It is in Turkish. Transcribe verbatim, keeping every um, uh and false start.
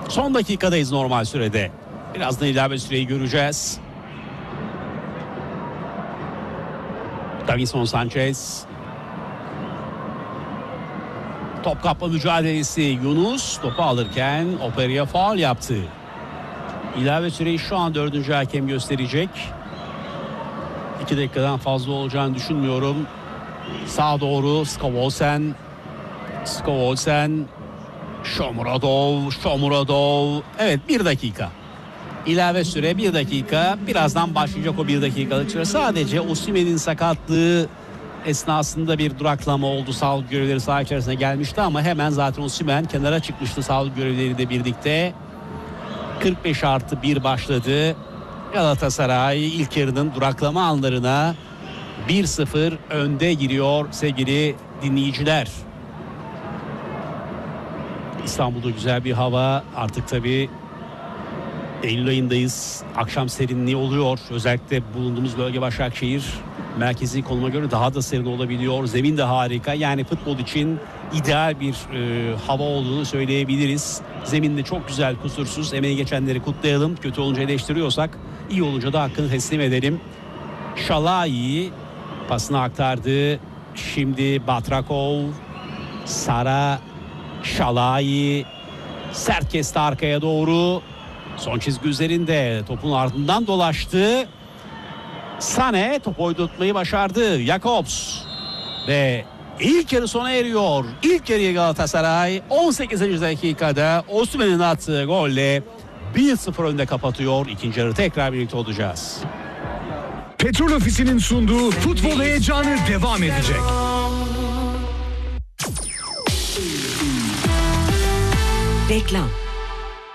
Son dakikadayız normal sürede. Birazdan ilave süreyi göreceğiz. Davinson Sanchez. Top kapma mücadelesi. Yunus topu alırken Operia faul yaptı. İlave süreyi şu an dördüncü hakem gösterecek. iki dakikadan fazla olacağını düşünmüyorum. Sağa doğru Skovolsen. Skovolsen. Shomurodov. Shomurodov. Evet, bir dakika. İlave süre bir dakika. Birazdan başlayacak o bir dakikalık süre. Sadece Osimhen'in sakatlığı esnasında bir duraklama oldu. Sağlık görevlileri saha içerisine gelmişti ama hemen zaten Osimhen kenara çıkmıştı sağlık görevlileriyle birlikte. kırk beş artı bir başladı. Galatasaray ilk yarının duraklama anlarına bir sıfır önde giriyor sevgili dinleyiciler. İstanbul'da güzel bir hava. Artık tabii Eylül ayındayız. Akşam serinliği oluyor. Özellikle bulunduğumuz bölge Başakşehir. Merkezi konuma göre daha da serin olabiliyor. Zemin de harika. Yani futbol için ideal bir e, hava olduğunu söyleyebiliriz. Zemin de çok güzel, kusursuz. Emeği geçenleri kutlayalım. Kötü olunca eleştiriyorsak iyi olunca da hakkını teslim edelim. Şalai pasını aktardı. Şimdi Batrakov, Sara, Şalai sert kesti arkaya doğru. Son çizgi üzerinde topun ardından dolaştı. Sane topu oynatmayı başardı. Jakobs ve ilk yarı sona eriyor. İlk yarıyı Galatasaray on sekizinci dakikada Osimhen'in attığı golle bir sıfır önde kapatıyor. İkinci yarı tekrar birlikte olacağız. Petrol Ofisi'nin sunduğu futbol heyecanı devam edecek. Reklam.